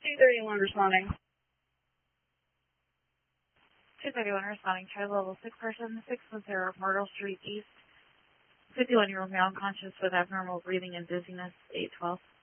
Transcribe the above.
231 responding. 231 responding. Child level 6 person, 610 Myrtle Street East. 51-year-old male unconscious with abnormal breathing and dizziness, 812.